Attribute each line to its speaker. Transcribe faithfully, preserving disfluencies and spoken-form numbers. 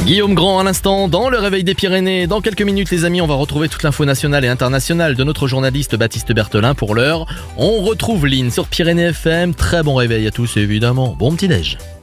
Speaker 1: Guillaume Grand à l'instant dans le réveil des Pyrénées. Dans quelques minutes les amis, on va retrouver toute l'info nationale et internationale de notre journaliste Baptiste Berthelin. Pour l'heure, on retrouve Lynn sur Pyrénées F M. Très bon réveil à tous évidemment. Bon petit déj.